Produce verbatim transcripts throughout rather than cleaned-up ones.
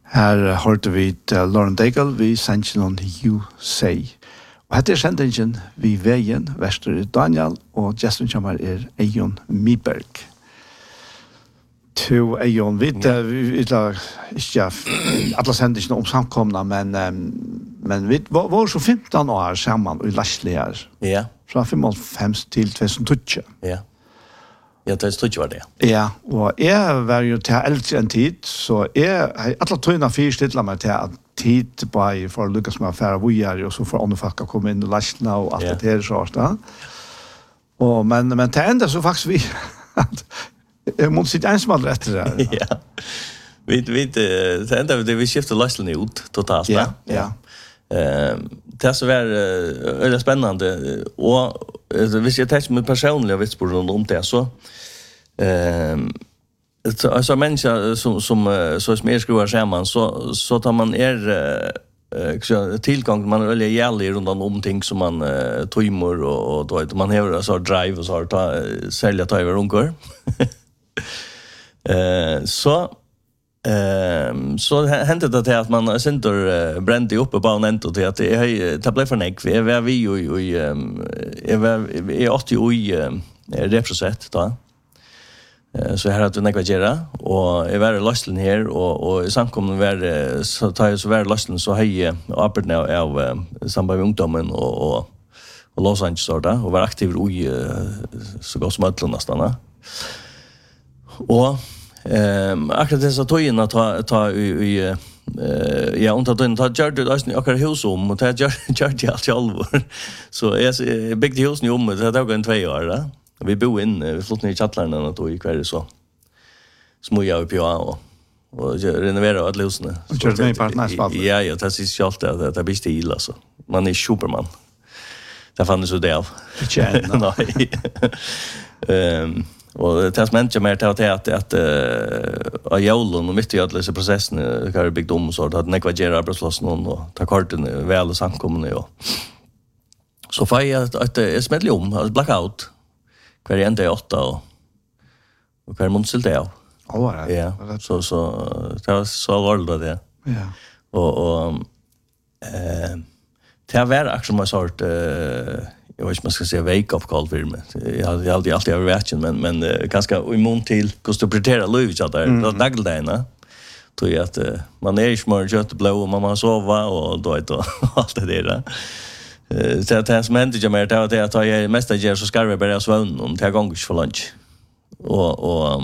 Her hørte vi til Lauren Daigle, vi sendte noen You Say. Og dette er sendingen vi veien, Vester Daniel, og gjesten kommer er Eion Miberg. To Eion, vi tar ikke alle sendingen om samkomna, men, men vi var så femton år sammen i Lashley her. Ja. Fra femogfem til tjugohundratolv. Ja. Ja, det tror jeg var det. Ja, og jeg var jo til eldre en tid, så jeg har alle tøyene fire stidler meg til at tid bare for å lykkes med affære vujer, og så får andre folk komme inn og lasjene og alt Ja. det her sånt. Ja. Og, men, men til enda så faktisk vi, at jeg må sitte ensmål etter det. Ja. Vi, vi, til enda vi, vi skiftet lasjene ut totalt. Ja, ja. Uh, det er så vær uh, det spännande och uh, hvis jag tänker med personliga vitspår om det så ehm uh, alltså människa som som uh, så som är skruvar samman så så tar man er uh, uh, tillgång man är jävligt runt om ting som man uh, tömmer och, och då man har så drive och så har ta uh, sälja ta över runkor. eh uh, så Ehm så hände det att man sent uh, brände upp på banan och det att det det blev för näck vi var vi ju i jag var i åttio i reprosett då. Eh så här hade näck vad göra och jag var lastlin här och och samkommen var så tar jag så var lastlin så hej uppåt nu av samband med ungdomen och och och Los Angeles så där och var aktiv i så gott som alla nästan. Och Ehm akkurat dessa tojna ta ta i eh ja under den ta gjorde det akkurat hus om och ta gjorde allt själv. Så är byggde husen om det har gått två år då. Vi bor in vi flyttade i Chatlarna och då i kvar så smuja upp jag och och renovera alla husen. Och gjorde mig partnerskap. Ja ja, det är ju allt det det blir stil alltså. Man är superman. Det fanns så det av. Nej. Ehm och det som inte mer till att att att av julen och mitt i alla dessa processerna har byggt om så att det kvargera arbetsplatsen och ta karten väl och samkomna och så får jag att det smäller om alltså blackout kvar igen det åtta och och kvar måste det av. Ja, ja. Så så det var så allvarligt det. Ja. Och och eh det var också en sort eh jag vet inte man ska säga wake up call för mig. Jag hade alltid alltid över vet men men uh, ganska immun till hur du prioritera livet så där. Då dagligdagarna tror jag att uh, man är ju smart kött blå och man sova och då är det allt det där. Eh så att det som händer ju mer att jag tar jag mest jag så ska vi börja svån om till gång för lunch. Och och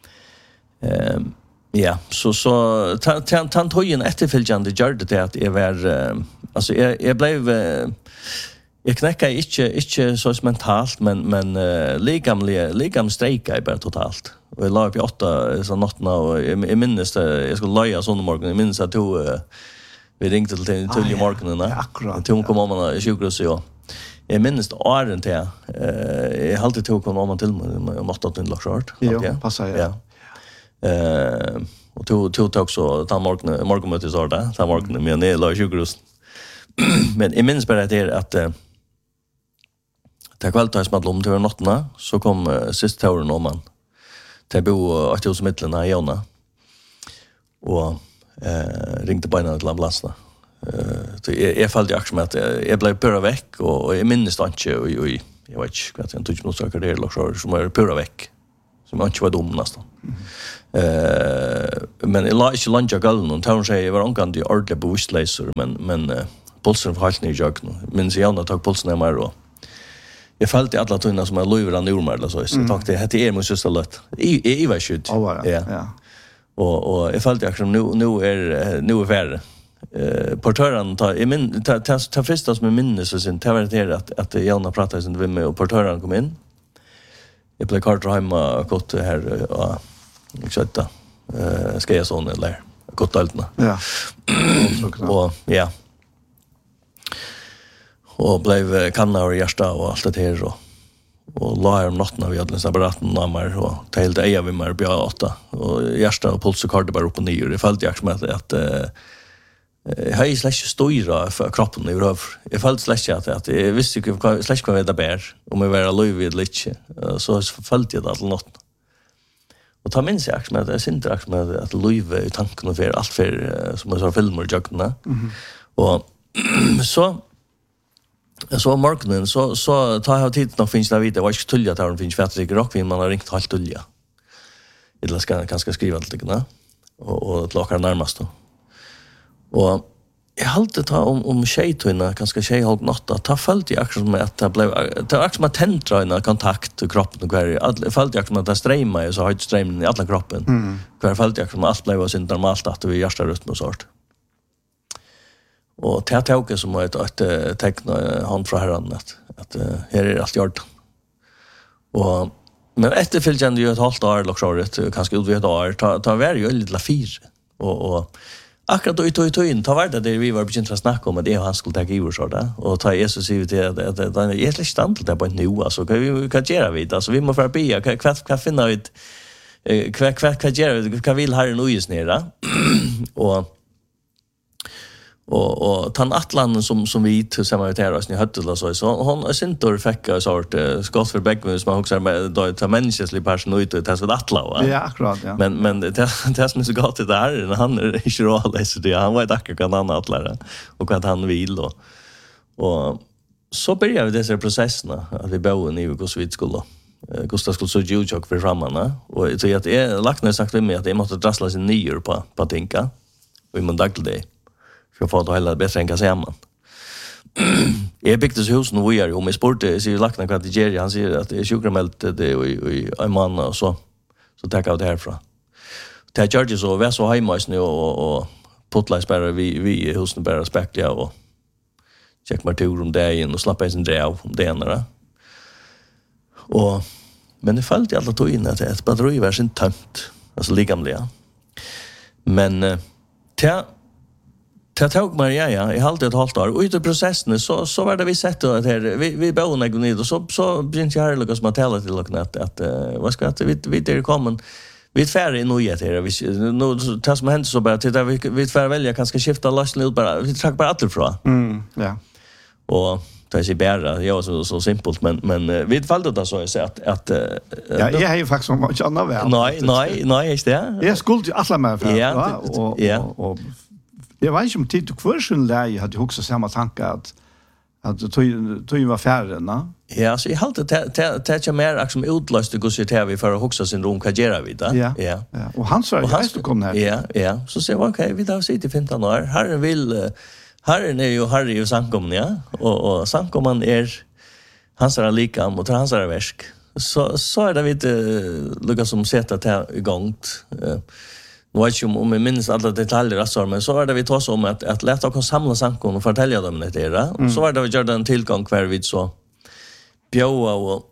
ehm ja, så så tant tant hojen efterföljande gjorde det att jag var uh, alltså jag jag blev uh, Jag knäcker inte inte så mentalt men men uh, likamliga likam strejka är bara totalt. Och jag la upp i åtta så nattna och jag minns det jag skulle lägga sån morgon jag minns att du uh, vi ringde till till ah, morgonen då. Akkurat. Till hon kom mamma i sjukhus så. Jag minns det åren till. Eh jag alltid tog kom mamma till mig om åtta till short. Ja, passar ja. Eh och tog tog också ta morgon morgonmöte så där. Ta morgonen med ner la i sjukhus. Men jag minns bara det att uh, det kvälltags med lom till nattna så kom uh, sista tåren om man till bo åt hos mittlarna i Jonna och eh ringde på en till ambulansna. Eh så jag jag följde också med att jag blev pura veck och, och jag minns det inte och, och jag vet inte vad jag tog något saker det eller som var pura veck som inte var dum nästan. Mm. Eh men jag la inte lunch gallen och tåren säger var onkan det ordentligt boostlaser men men uh, pulsen var helt ner jag nu. Men så jag tog pulsen ner då. Jag följde alla tunna som är löver ur mig eller så så tog det hette är måste så lätt. I i var skjut. Ja. Ja. Och och jag följde också nu nu är nu är färre. Eh portören tar i min ta ta första som minnes så sen tar det att att Janna pratade sen med och portören kom in. Jag blev kort hemma gott här ja. Exakt. Eh ska jag sån eller gott altna. Ja. Och ja. Och blev kanna och hjärta och allt det här och och la om natten vi hade en apparaten namar och tälte eja vi mer bja åtta och hjärta och puls och kard bara upp och ner. Det följde jag med att eh jag är slash stora för kroppen i röv. Jag följde slash att att jag visste inte slash vad det bär om jag var löv vid lite så följde jag det all natt. Och ta minns jag med det synter också med att Louise i tanken och för allt för som så filmer och jagna. Mm. Och så så marknaden så så tar jag tid nog finns det vidare vad ska tulja tar finns för att det rock man har ringt halt tulja. Eller ska kanske skriva lite grann och och lockar närmast då. Och jag halte ta om om tjejtunna kanske tjej håll natta ta följt jag som att det blev ta också med tentra i kontakt till kroppen och kvar all följt jag som att det strömmar så har det strömmen i hela kroppen. Mm. Kvar följt jag som allt blev så normalt att vi hjärta rytm och sånt. Och det tog som ett ett teckna hand från herran att att här är allt gjort. Och men efterföljande ju ett halvt år lockshowet kanske ut vid år ta ta var ju lite fyr och och akkurat då i tog tog in ta vart det vi var begynte att snacka om att det han skulle ta i så där och ta Jesus ut det det det är ett stand där på nu alltså kan vi kan göra vid alltså vi måste be kvart kan finna ut kvart kvart kan göra kan vill här nu just nere och och och tan Atlanten som som vi till samarbetera oss ni hade så så hon syntor fick så sort skott för bäck som också med då ta mänsklig person ut det så Atla. Ja, akkurat ja. Men men det det som är så gott det där han är inte rolig så det han var ett akkurat kan annat Atla och att han vill då. Och så började vi dessa processerna att vi bo i Nivås vid skola. Gustav skulle så ju chock för framarna och så att jag lagt ner sagt med mig att jag måste drassla sin nyer på på tänka. Och i måndag till det. För att få det hela bättre än kan säga man. Jag byggde så hus nu och jag om i sport så jag lagt ner kvart i Jerry han säger att det är sjukromält det i en man och så så tar jag det härifrån. Det är George så var så hemma nu och och potlas bara vi vi husen bara spekla och check mig tur om det in och slappa in sin drev om det ena. Och men det fallt i alla tog in att ett batteri var sin tömt alltså ligamliga. Men eh det tog mig ja ja i halvt ett halvt år och i processen så så var det vi sett att här vi vi bor när går ner och så så började jag höra Lucas Matella till och att att vad ska att vi vi det kommer vi färre nu i det vi nu tas som hänt så bara till vi vi färre välja kanske skifta lösning ut bara vi tar bara alla från. Mm ja. Och det är så bättre jag så så simpelt men men vi valde det så jag säger att att ja jag har ju faktiskt inte annan väl. Nej nej nej är det. Jag skulle ju alla med för ja och och jag vet inte om tid och kvörsen där jag hade också samma tankar att att tog tog var färre, va? Ja, så jag hade det det det mer som utlöste G C T V för att huxa sin rom karriär vidare. Ja. Ja. Och han sa att jag kom här. Ja, ja. Så säger jag okej, vi tar sig till femton år. Herren vill Herren är ju Harry och sankomna, ja. Och och sankomman är han ser lika mot hans är väsk. Så så är det vi Lucas som sätter det igång. Nu vet jag om jag minns alla detaljer så men så är det vi tar så om att att låta oss samla sankon och fortälja dem det där. Mm. Så är det vi gör den tillgång kvar vid så bjöa och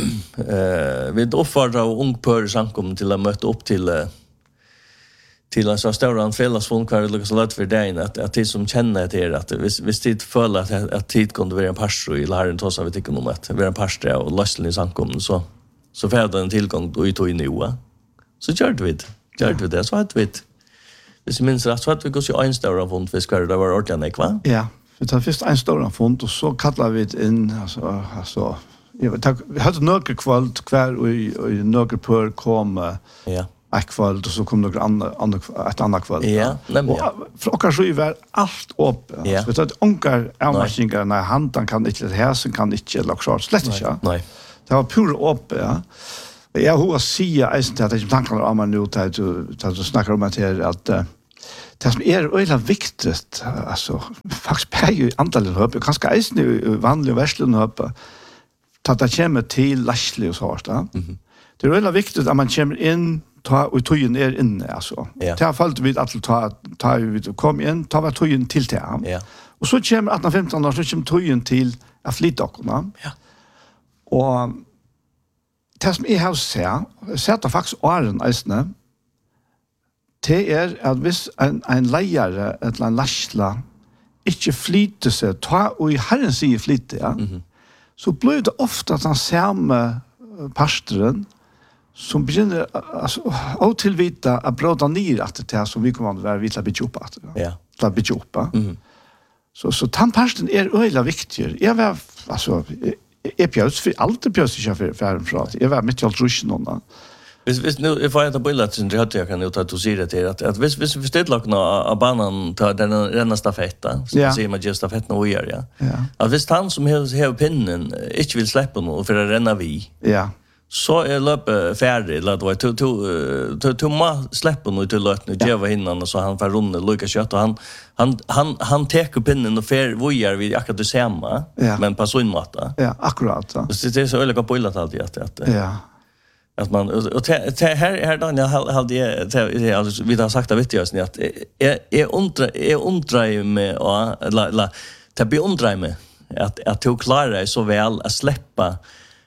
eh vi offrar och ungpör sankon till att möta upp till till en så stor anfällasfond kvar det lukar så lätt för dig att att tid som känner det att hvis hvis tid följer att att tid kunde vara en pastor i läraren tossa vi tycker om att vara en pastor och lösning sankon så så får den tillgång och ut och in i oa. Så gör det vi Gör vi det så att vi det minns rätt så att vi går så en stor fond för skär det var ordentligt va? Ja, vi tar först en stor fond och så kallar vi det in alltså alltså jag vet vi hade några kvalt kvar och i några per kom ja akvalt och så kom några andra andra ett annat kvalt. Ja, nämligen. För kanske ju var allt upp. Ja. Så att onkar avmaskningar när handen kan inte det här så kan inte lockshort slett inte. Nej. Det var pur upp ja. Jag hur säga är det att jag tankar om man nu tar tar så snackar om att det att det som är öliga viktigt alltså faktiskt är ju antalet höp kanske är nu vanliga värslen höp ta det kommer till Lashley och så här. Det är öliga viktigt att man kommer in ta och tojen är inne alltså. Det har fallit vid att ta ta vi kom in ta var tojen till till. Ja. Och så kommer att femton år så kommer tojen till att flytta och ja. Och det som jeg har sett, setter faktisk åren eisene, det er at hvis en, en leiere, et eller annet lasla, ikke flyter seg, ta, og i herren sier flyter, ja, mm-hmm. så blir det ofte at den samme pastoren som begynner altså, å tilvite at bråda ned at det er som vi kommer til å være vidt å bytte opp. Ja. Til å bytte opp. Mm-hmm. Så, så den pastoren er øyelig viktig. Jeg var, altså... Jeg pjøs, for alt er pjøs ikke for færen fra. Jeg var midt i alt russen nå. Hvis, hvis nu, if jeg tar bildet til det jeg kan jo ta til å si det til, at, at hvis, hvis vi stiller noe av banen til den renne stafetten, så ja. sier man ikke stafetten og gjør, ja. Ja. At hvis han som har pinnen ikke vil slippe noe for å renne vi, ja. så er løpet ferdig, eller det var to, to, to, to må slippe noe til løten, og gjøre hinanden, så han får runde lykke kjøtt, og han, han, han, han teker pinnen og fer vujer vi akkurat det samme, ja. men på sånn måte. Ja, akkurat. Ja. Så det er så øyelig å bildet alltid, at, at, ja. Att man och te, te, här här Daniel hade jag alltså vi har sagt det vet jag att är är undra är undra med och la la ta beundra med att att du klarar dig så väl att släppa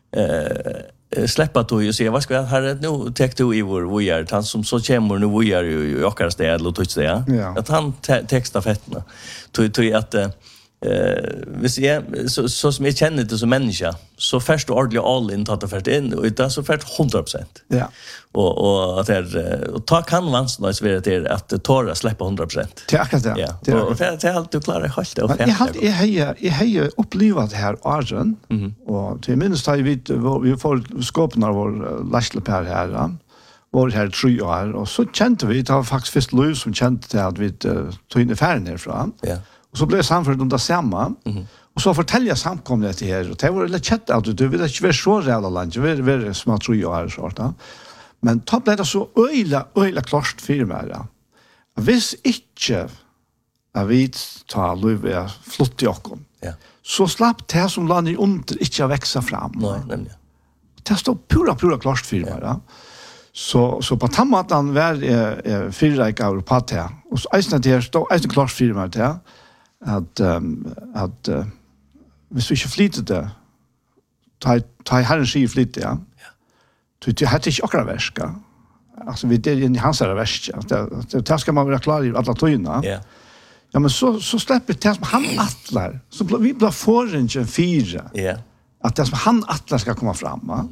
eh släppa då ju se vad ska jag här nu tek du i vår vi är han som så kommer nu vi är ju akkurat det eller touch det ja att han textar fetterna tror tror att Eh, hvis jeg, så, så som jeg kjenner det som menneske, så først du ordentlig all in tatt det først inn, og det er så først hundra prosent. Ja. Og, og, at er, og ta kan vanskelig være til at tårer slipper hundra prosent. Det er akkurat det. Ja. Det er og det er alt du klarer helt det. Men jeg har jeg har jeg har opplevd det her åren, mm-hmm. og til minst har vi vi får skåpen av vår lastløper her, ja. Var her tre år, og så kjente vi, det var faktisk først Louis som kjente til at vi uh, tog inn i ferien herfra. Ja. Och så blev samfundet under samma. Mm-hmm. Och så fortälja samkomnet det här. Och det var lite chatt att du vill inte vara så rädd av landet. Vi är små tror jag är så där. Men då blev det så öjla öjla klart för mig. Ja. Hvis inte jag vet ta Louis flott i åkon. Ja. Så slapp det som landet under inte att växa fram. Nej, nämligen. Det står pura pura klart för mig. Ja. Så så på tammatan var är fyra år på det. Och så är det står är det klart för mig det. At, um, at uh, hvis vi ikke flyter det, ta, ta herren ski flyter, ja. Så det er ikke akkurat verska. Altså, vi det er i hans her verska. Det, det skal man være klar i alle tøyene. Ja. Ja, men så, så slipper det som han atler. Så ble, vi blir foran fire. Ja. At det som han atler skal komme fram. Ja.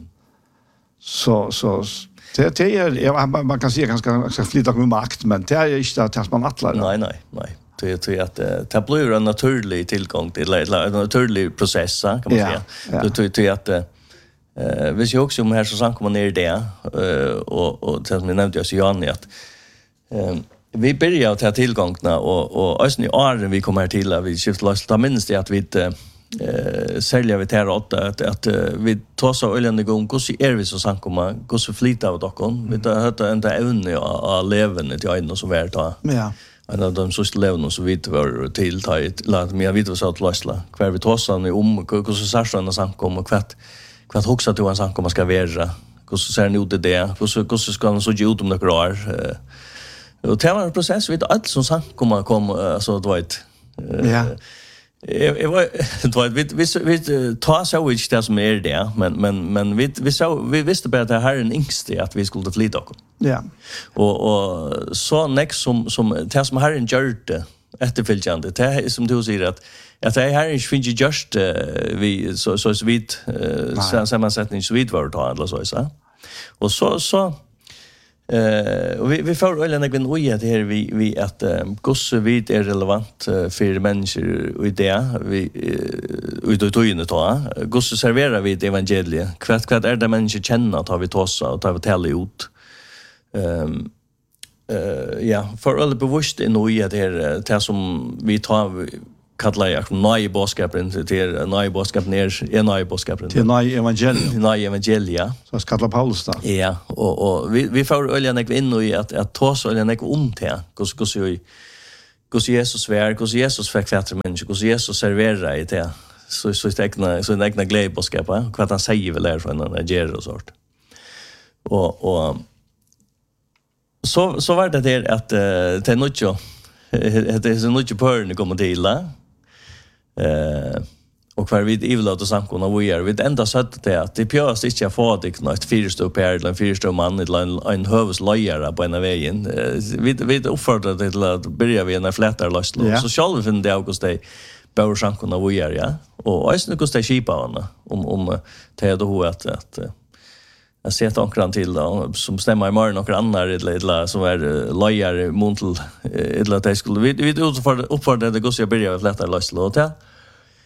Så, så det, det er, ja, man, man kan si at han skal, skal flyte med makt, men det er ikke det som han atler. Nei, nei, nei. Det tror jag att det blir en naturlig tillgång till en naturlig process kan man säga. Det tror jag att eh vi ser också om här så sank man ner det eh och och det som jag nämnde så Jan att eh vi börjar att ta tillgångna och och ösn i åren vi kommer till att vi skiftar lös ta minst det att vi eh sälja vi till att att, att vi tar så öljande gång hur ser vi så sank man hur så flyta av dockon vi tar hata ända evne av levande till en som är ta. Ja. En av de sista levna så vitt var till tajt låt mig vita så att lösla kvar vi tossar nu om hur så särskilda samkom och kvart kvart huxa till en samkom ska vara hur så ser ni ut det hur så hur så ska man så ge ut om några år och det var en process vid allt som samkom kom alltså det var ett ja Jag var det vi vi vi tar så ut det som är det men men men vi vi så vi visste bara att det här är en yngste att vi skulle flytta oss. Ja. Och och så next som som det som har en gjort efterföljande det är som du säger att att det här inte finns just vi så så vitt sammansättning så vitt var det eller så så. Och så så Eh uh, vi vi får väl en egen oj att här vi vi att um, gosse vid är relevant uh, för människor och det vi uh, ut och in då gosse serverar vi evangeliet kvart kvart är det människor känner att har vi tossa och tar vi tälla ut ehm eh ja för alla bevisst in oj att det det som vi tar kallar jag nya boskapen till nya boskapen är en nya boskapen till nya evangeliet nya evangelia så ska kallar Paulus då ja och och vi vi får öljan in i att att ta så öljan om till hur hur så hur så Jesus var hur Jesus fick fätter människor hur Jesus serverar i det så så stegna så en egna glädje boskapa vad han säger väl är från en ger och sort och och så så var det där att det är något ju det är så mycket på när kommer till eh och kvar vid evlåt och samkomna vi är vid ända sett det att det pjörs inte jag får det något fyrstå per eller fyrstå man eller en, en hövslöjare på en vägen vi vi uppfordrar till att börja vi en flätar löslo yeah. Så själv finner det augusti bör samkomna vi är ja och är det kostar skipa om om det då att att jag ser att ankran till då, som stämmer i morgon och andra eller som är löjare montel eller att det skulle vi vi utför uppför det går så jag börjar flätta löslo och det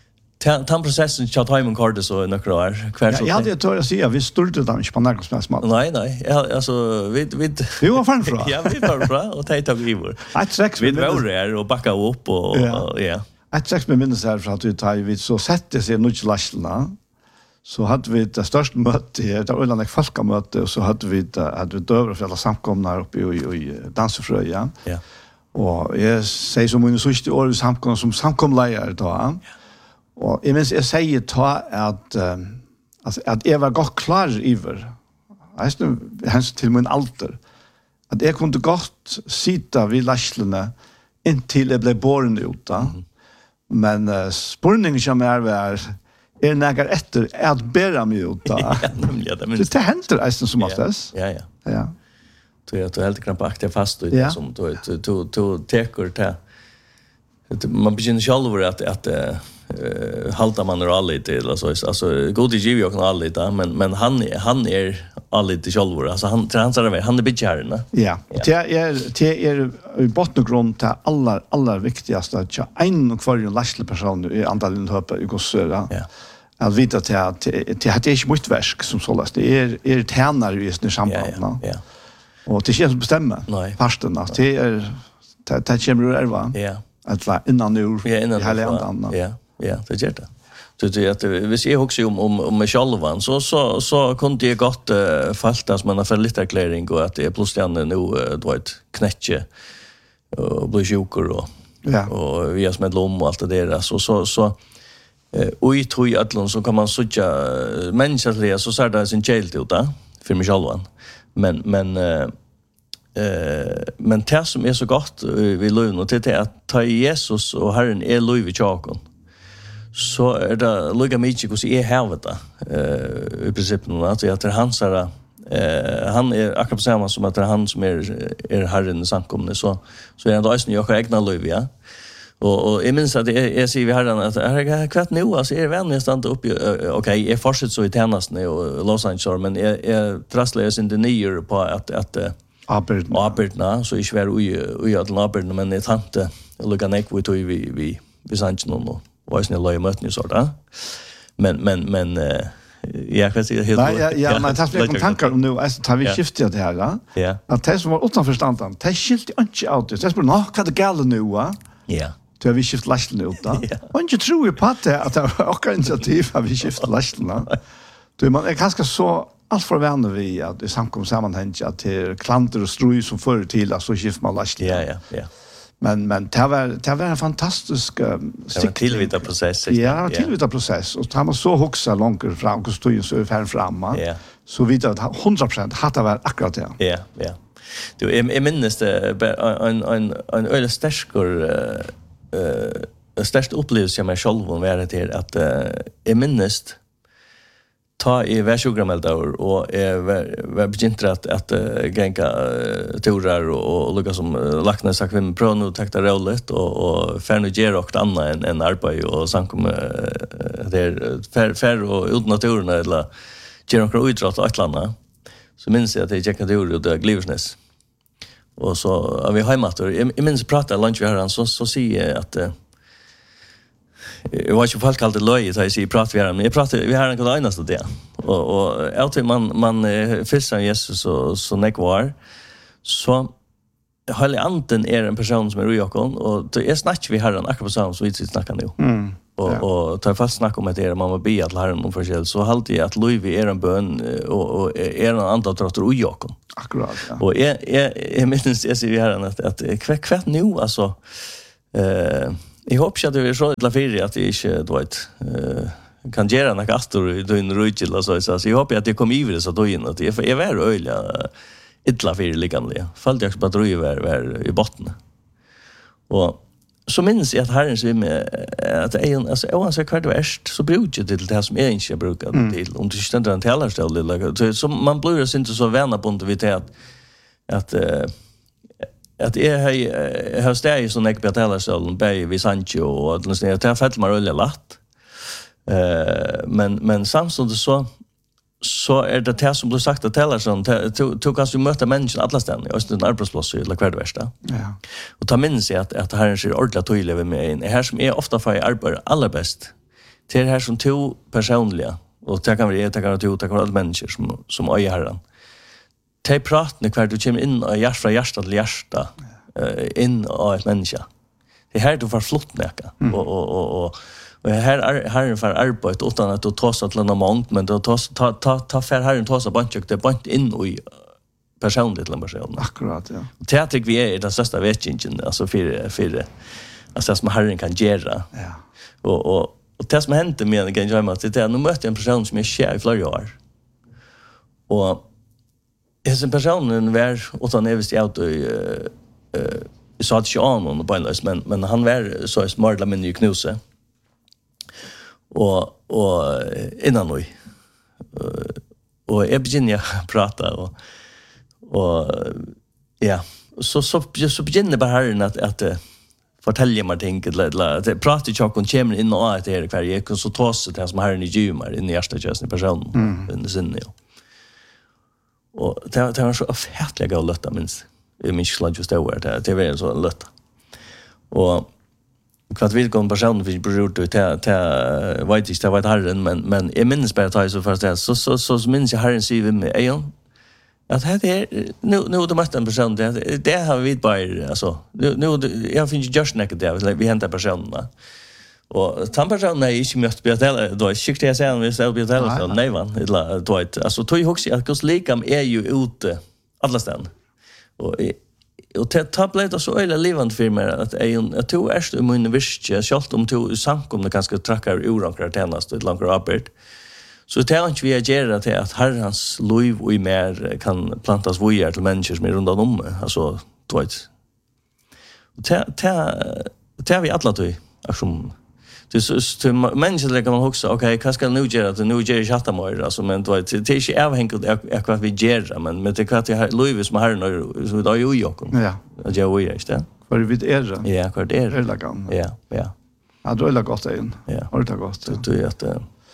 den processen tja timing kordet så några år. Ja, jag hade tör att säga vi stultade den inte på något slags mat. Nej, nej. Ja, alltså vi vi Vi var fan fra. Ja, vi var fra och ta tag i vår. Ett sex vi var där och backa upp och ja. Ja. Ett sex med minnes här för att vi tar vi så sätter sig nog lastarna. Så hade vi det största möte, det var ett folkamöte och så hade vi det hade vi dövra för alla samkomna uppe i i Dansefröja. Ja. Och jag säger som en sista år i samkomna som samkomlejare då. Ja. Och jag minns jag säger ta att alltså att jag var gott klar iver. Alltså hans till min alter. Att jag kunde gott sitta vid lastarna intill jag blev born ut då. Mm. Men uh, spurningen som är var är nägar efter att bära mig ut då. Ja, nämligen det. Men det händer alltså som oftast. Ja, ja. Ja. Så jag tog helt krampaktigt fast och ja. Som tog tog tog teker till man begynner själv att att uh, halta man och alla till alltså alltså god i giv och alla lite men men han han är alla lite själv alltså han transar med han är begärna. Ja. Det är det är i bottengrunden till alla alla viktigaste att jag en och för en lastle person i antalet höpa i gossera. Ja. Att vita till att det hade inte mycket verk som så läst. Det är är tjänare i det sambandet. Ja. Ja. Och det är som bestämmer. Fasten att det är det det kommer det va. Ja. Att vara innan nu i hela landet. Ja. Ja, det gör det. Så det att hvis jag också om om om mig självan så så så kunde jag gott uh, falta som man har för lite erkläring och att det är plötsligt nu uh, då ett knäcke och blir sjuker och ja. Och vi har med lom och allt det där så så så uh, och i tror jag att så kan man söka uh, mänskliga så så där sin child ut där för mig självan. Men men uh, uh, men det som är så gott vi lov och det är att ta Jesus och Herren är lov i chaken. Så är det lugga mycket hur är havet då eh i princip nu att det är hans är eh han är akkurat på samma som att det är han som är är Herren samkomne så så är det då ju också egna liv ja och och jag minns att jag, jag säger vi Herren att är kvart nu alltså är vänligast inte upp okej jag fortsätter så i tjänsten och Los Angeles men jag jag trasslar sig inte nyer på att att Aberdeen Aberdeen så i svär och i att Aberdeen men det tante lugga nek vi vi vi vi sant någon var snälla löj möten så där. Men men men uh, ja, jag vet helt. Nej, ja, ja, men tas med tankar om nu alltså tar vi skiftet det här va? Ja. Att det som var utan förståndan, det skilte inte out. Det är bara nå vad det gäller nu va? Ja. Då har vi skiftat lasten ut då. Och inte tror ju på att det att det var också initiativ har vi skiftat lasten. Då man är ganska så allt för vänner vi att det samkom sammanhang att det klanter och stroj som förr till så skiftar man lasten. Ja, ja, ja. Men men det var det var en fantastisk uh, tillvita process. Ja, tillvita process och tar man så huxa långt fram och står ju så fram framme. Ja. Så vidare att hundra procent hade varit akkurat det. Ja, ja. Du är minst det en en en öle starkor eh störst upplevelse jag mig själv om var det att är minst ta i värsjogrameldar och är var begynte att att gänga torar och och lukka som lackna sagt vem pro nu takta rollet och och för nu ger och andra en en arbete och sankom där för för och ut naturen eller ger och utdrag att landa så minns jag att det gick att göra det Glivsnäs och så vi hemma då i minns prata lunch vi har så så säger att jag var ju folk alltid löj så jag säger prata vi här men jag pratar vi har en god enaste det och och alltid man man fissar Jesus och så nekvar så Halle Anten är en person som är rujakon och det är snack vi har en akkurat på samma så vi snackar nu. Mm. Och ja. Och tar fast snack om att det är mamma be att Herren om förskäl så alltid att Louis är en bön och och är en annan trottor rujakon. Akkurat ja. Och är är är minst jag ser här att att kvätt kvätt nu alltså eh jag hoppas att det är så att fyra att det inte då ett eh kan göra några gastor då in rutschil och så så jag hoppas att det kommer iver så då in att det är väl öliga illa fyra liggande. Fallt jag på dröj var var i botten. Och så minns jag att Herren så med att en alltså oavsett kvart värst så brukar det till det som är inte brukar mm. till om du ständer en talarstol eller så man blir så inte så vänner på inte vid att att att är här har steg som jag på talarstolen bei vid Sancho och att det tar fett man rulla lätt. Eh men men samtidigt så så är det det som blir sagt att talar sån tog kanske möta människor alla ställen i östern arbetsplats eller kvar det värsta. Ja. Och ta minns jag att att Herren ser ordentligt tydligt med mig. Här som är ofta för arbete allra bäst. det är här som två personliga och det kan vara det kan vara två det kan vara alla människor som som öjer Herren. De pratar när du kommer in och hjärta från hjärta till hjärta uh, in och ett människa. Det här du får flott näka mm. och och och och och här är Herren för arbete utan att du tar så att landa mångt men då tar ta ta ta för Herren tar så banchuk det bant in och personligt till en person. Akkurat, ja. Det tycker vi är den största vetingen alltså för för alltså som Herren kan göra. Ja. Och och och det som hände med den jag att det är nu mötte en person som är kär i flera år. Och är en person var utan evigt ut och eh så att jag anon på en men men han var så smart men ju knuse. Och och innan nu. Och jag började prata och och ja, så så så började bara Herren att att fortälja mig ting eller att prata ju och kommer in och att det är kvar jag kan så ta sig det som Herren i ljumar in i hjärtat just i person in i sinne. Och det det var så förfärligt att lätta minst. Jag minns slag just över det det var så lätt. Och kvart vill gå en person vi bror till till vet inte vad Herren men men jag minns bara att så först så så så minns jag Herren säger med Eon att det är nu nu det måste en person det det har vi bara alltså nu nu jag finns just näcket där vi hämtar personerna och den personen är inte mött på det då skickade jag sen vi så på det så nej va eller då alltså tog jag också att kos likam är ju ute alla ställen och och det tablet så eller levande för mig att en att två är i min viske skalt om två samkom det ganska trackar orankar tjänast ett långt rapport så det är inte vi gör till att Herrens liv och mer kan plantas vidare till människor som är runt om alltså då vet det det det vi alla då som det så människor kan man också okej vad ska nu göra det nu gör jag chatta mer alltså men då det är inte avhängigt av vad vi gör men med det kvart jag liv som Herren så då ju jag ja att jag vill inte för vi är det ja kvart är det lagan ja ja ja då är det gott in ja har det gott så du att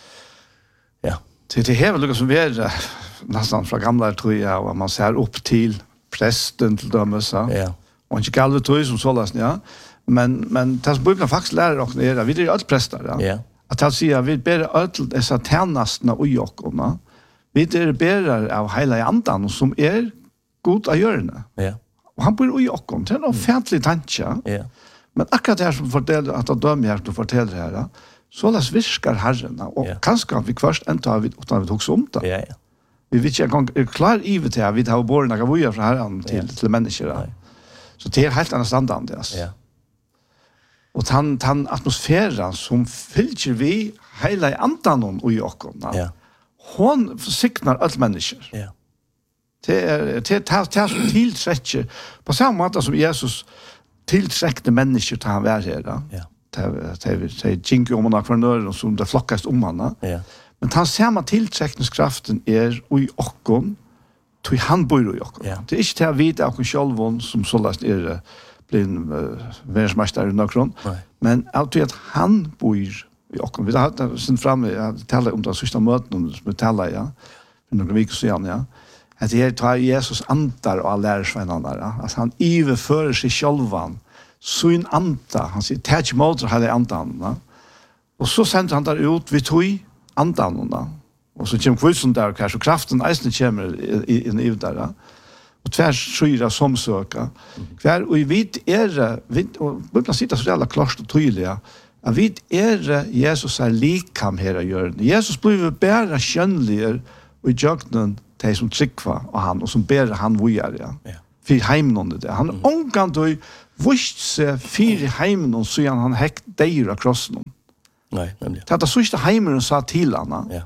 ja till det här Lucas som vi är nästan från gamla tror jag och man ser upp till prästen till dem så ja och inte galvet tror som så läs ja men men tas bibeln faktiskt lärer och det vi är allt präster ja ja att han säger vi ber allt dessa tjänsterna och jockorna vi är bärar av hela andan som är god att göra ja och han bor i jockon det är en offentlig tanke ja men akkurat det här som fortäller att de dömer hjärtat och fortäller det här så läs viskar Herren och ja. kanske vi först inte har vi utan vi också om det ja ja vi vet inte är klar i det här vi har borna gavoja från Herren till ja. till människor så det är helt annan standard alltså ja och han han atmosfären som fyller vi hela andan och jockon ja hon försiknar alla människor ja det är det är det som tillträcker på samma sätt som Jesus tillträckte människor till han var här då ja det det det gick om några kvarnör som det flockast om han ja men han samma tillträckningskraften är och i ockon till han bor i ockon ja. det är inte att vita och självon som så läst är blir en världsmästare i nokron men att han bor i ockon vi har sen framme jag talar om det sista mötet om som talar ja för några veckor sedan ja att det tar Jesus antar och alla lärsvännerna ja alltså han överför sig självan sin anta han säger touch mode hela antan ja? Och så sänder han där ut vi tog andan då och så kommer kvällen där kanske och kraften eisen kommer in i där ja? Och tvärs skyra som söka kvar och vi är vi och bibeln sitter så jävla klart och tydligt att vi är Jesus är likam här att göra Jesus blir bara skönligare och i jöknen de som tryckva och han och som ber han vojar ja. ja. För heimnon det han mm. ångan då visst sig för heimnon så han han häkt där krossen. Nej, nämligen. Det hade sista heimnon sa till Anna. Ja.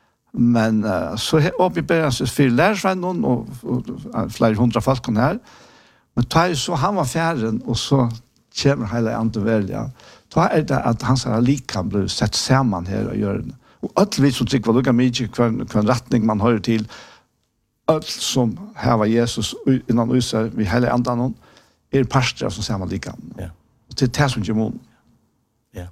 Men uh, så upp i början så för lärsvännen och, och, och flera hundra folk kom här. Men tar så han var färden och så kommer hela antal välja. Då är det att han sa lika blev sett samman här och gör det. Och allt vi som tycker vad lukar mycket kvar kvar rättning man hör till allt som här var Jesus innan USA vi hela andan är pastor som samma lika. Ja. Och det är det som gör ja.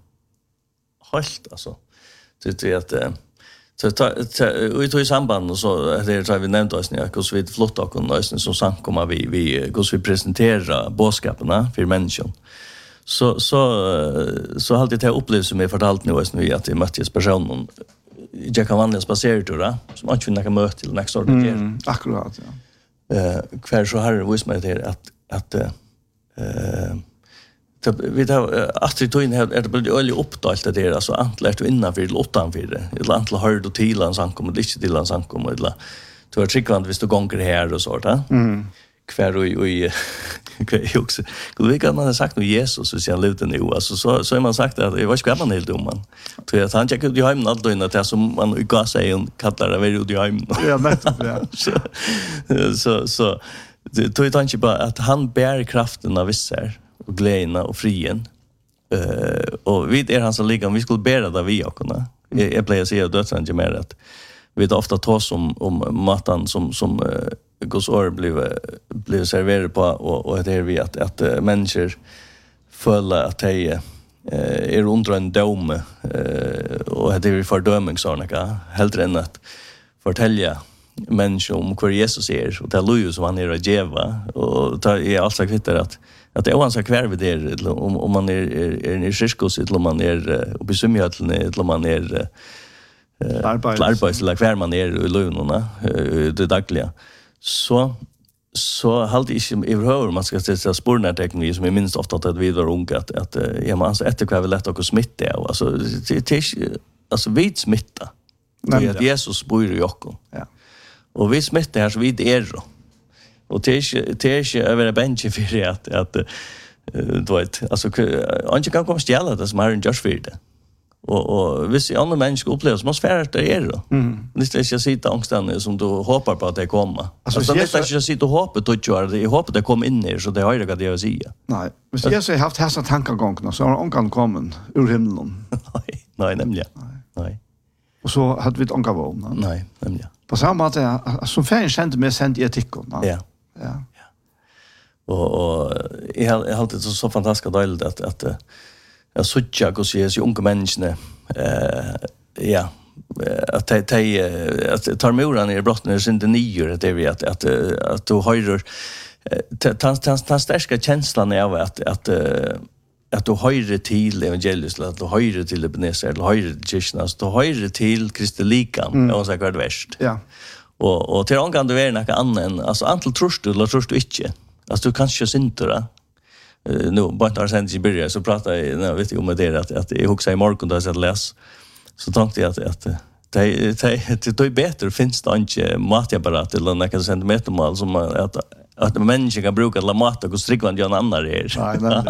Helt alltså. Det är att så ta vi tog i samband och så det har vi nämnt oss när hur så vi flott och nästan som samkomma vi vi hur så vi presenterar boskaperna för människan. så så så har alltid det upplevs som jag fortalt nu är att det möttes personen jag kan vanliga spacerturer som man inte kan möta till nästa år det mm, akkurat ja. Eh kvar så har vis mig det att att eh vi har att det tog in här är det blir öliga uppdalt det där alltså antlet innanför till åttan för det eller antlet har du till en sankom och inte till en sankom eller du har tryckvant visst du gånger här och så där. Mm. Kvar och och kvar också. Gud vet man har sagt nu Jesus så ser lite nu alltså så så har man sagt att det var ska man helt dum man. Tror jag han gick ut i hem något då innan det som man går säga och kallar det väl ut i hem. Ja, nettopp ja. Så så det tror jag tanke på att han bär kraften av vissar och glädjen och frien. Eh och vid är han så ligger om vi skulle bära det vi också. Jag jag plejer säga dödsran inte mer att vi tar ofta tas om om maten som som uh, Guds ord blev blev serverad på och och det är vi att att uh, människor följer att de uh, är under en dom uh, och det är vi fördömning såna helt än att fortälja människor om hur Jesus är och det är som han är att geva och det är alltså kvittar att att det är oansett kvar vid det om om man är är, är i kyrkos eller om man är uppe i Sumjötlen eller om man är eh arbets eller kvar man är i lönerna det dagliga så så halt inte i hur man ska sätta spårna teknik som är minst ofta att vi var unga att att ja man alltså efter kvar lätt att smitta alltså det alltså vid smitta det är Jesus bor i oss ja och vi smittar här så vid är då och det är det är över en bench för det att att du vet alltså inte kan komma stjäla det som har en just för det och och visst andra människor upplever som sfärer det är då. Mm. Det är inte att sitta angsten som du hoppas på att det kommer. Alltså, alltså det är inte att sitta och hoppas att göra det. Jag hoppas det kommer in i så det har jag det att säga. Nej, men jag har haft dessa tankegångarna så har ångan kommit ur himlen. nej, nej nämligen. Nej. nej. Och så hade vi ett ångan vågna. Nej, nämligen. På samma sätt som färgen kände mig sent i etiken. Ja. Ja. ja. Och och jag har alltid så så fantastiskt dejligt att att jag såg och ser så unga människor eh ja att de de att tar moran i brotten är inte nior det är att att att du höjer tant tant tant starka känslan av att att att du höjer till evangeliet att du höjer till Ebenezer eller höjer till kyrkan så du höjer till kristelikan och så går det värst. Ja. Och och till angång du är något annat alltså antal trust du eller trust du inte. Alltså du kanske inte då Uh, nu bara när sen i början så pratar jag när vet jag om det att att jag också i morgon då så läs så tänkte jag att att det det det är bättre finns det inte matapparat eller några centimeter mal som att att människor kan bruka la mat och strikva en annan är. Nej nej.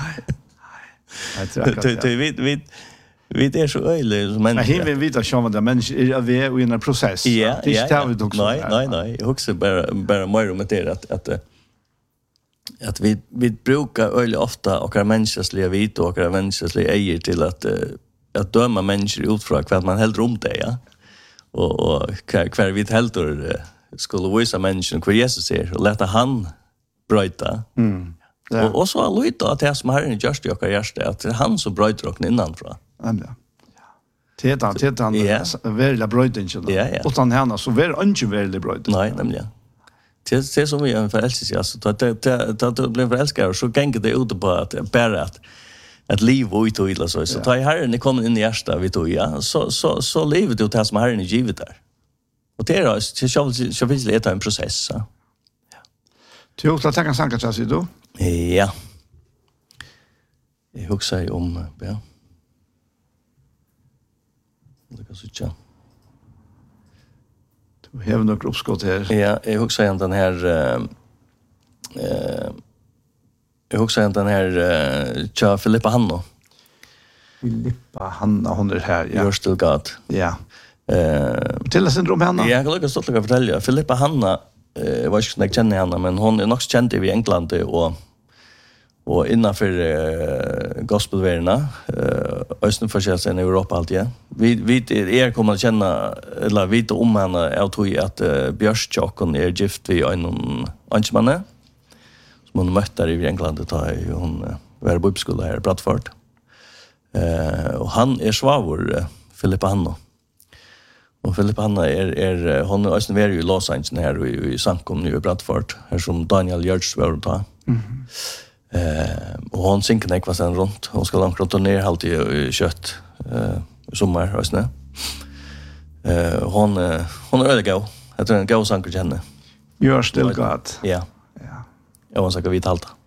Nej. Nej. Det vi vi vi är så öle som människor. Men himmen vet att sjön där människor är vi i en process. Ja, ja. Nej nej nej. Jag också bara bara mer om det att att att vi vi brukar öle ofta och är mänskliga vit och är mänskliga äger till att att döma människor utfrån vad man helt om det ja och och kvar vi helt skulle visa människan hur Jesus är och låta han bryta mm. ja. och och så har Louis att det som har en just och hjärta att han så bryter och innanför ja Teta teta han väldigt brytningen ja och utan henne så väl inte väldigt bryt nej nämligen det det som vi är förälskade alltså att det det blir förälskade så gänger det ut på att bara att att liv och ut och illa så så tar Herren ni kommer in i hjärta vi tog ja så så så livet ut det som Herren är givet där och det är så så så finns det en process ja du också att kan sanka så då ja jag också om ja det kan så tjå vi har några uppskott här. Ja, jag också igen den här eh uh, jag också igen den här uh, Tja Filippa Hanna. Filippa Hanna hon är här ja. You're still God. Ja. Eh till syndrom Hanna. Ja, jag kan lukka stolt att fortälja. Filippa Hanna eh var inte jag känner henne men hon är nog känd i England och och innanför uh, gospelvärlden eh östen för i Europa allt ja. Vi vi är kommer att känna eller vita om henne jag tror att uh, Björstjocken är gift vid en ansmanne som hon mötte i England då hon uh, var på skolan här i Bradford. Eh och han är svavor uh, Filippa Hanna. Och Filippa Hanna är är hon är östen i Los Angeles här i, i Sankom nu i Bradford här som Daniel Jörgs var då. Mhm. Eh och hon synker nek var sen runt. Hon ska långt runt och ner halt i kött eh i sommar och snö. Eh hon hon är väldigt god. Jag tror en god sanker henne. You're still God. Ja. Ja. Jag måste gå vid allt.